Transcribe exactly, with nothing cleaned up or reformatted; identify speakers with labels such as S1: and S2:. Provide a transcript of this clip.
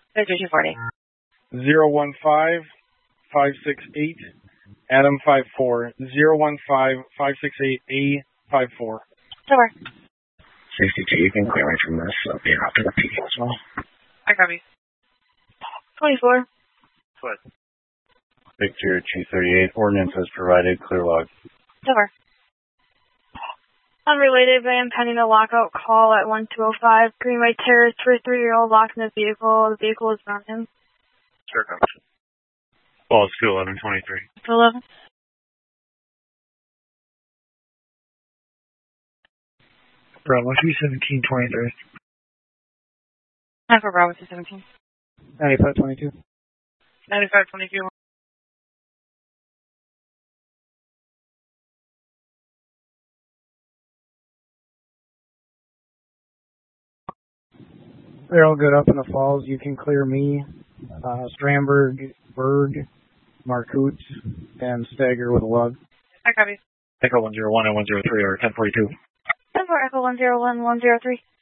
S1: thirty-two forty.
S2: zero one five five six eight Adam five four. zero one five five six eight A five four.
S1: Over.
S3: sixty-two, you can clear me from this. I'll be out to the P as well.
S1: I copy. twenty-four.
S4: Foot. Victor two thirty-eight, ordinance has provided, clear log.
S1: Over. Unrelated, but I am pending a lockout call at one two oh five. Greenway Terrace for a three-year-old locked in the vehicle. The vehicle is running.
S4: Sure, comes. Balls two eleven twenty-three.
S1: two eleven.
S5: Bravo three seventeen twenty-three.
S1: nine for Bravo two seventeen.
S5: ninety-five twenty-two.
S1: ninety-five twenty-two.
S5: They're all good up in the falls. You can clear me, uh, Stramberg, Berg, Marcoot, and Stagger with a log.
S1: I copy.
S3: Echo one zero one and one zero three or ten forty-two.
S1: ten for Echo one zero one, one zero three.